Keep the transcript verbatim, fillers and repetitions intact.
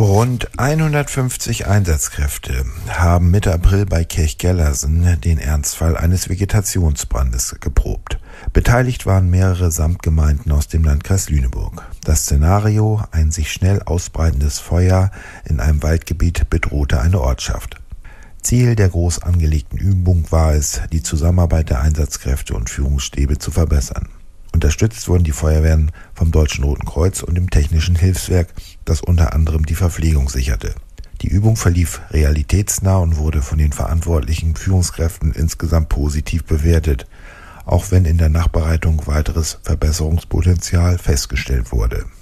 Rund hundertfünfzig Einsatzkräfte haben Mitte April bei Kirchgellersen den Ernstfall eines Vegetationsbrandes geprobt. Beteiligt waren mehrere Samtgemeinden aus dem Landkreis Lüneburg. Das Szenario: ein sich schnell ausbreitendes Feuer in einem Waldgebiet bedrohte eine Ortschaft. Ziel der groß angelegten Übung war es, die Zusammenarbeit der Einsatzkräfte und Führungsstäbe zu verbessern. Unterstützt wurden die Feuerwehren vom Deutschen Roten Kreuz und dem Technischen Hilfswerk, das unter anderem die Verpflegung sicherte. Die Übung verlief realitätsnah und wurde von den verantwortlichen Führungskräften insgesamt positiv bewertet, auch wenn in der Nachbereitung weiteres Verbesserungspotenzial festgestellt wurde.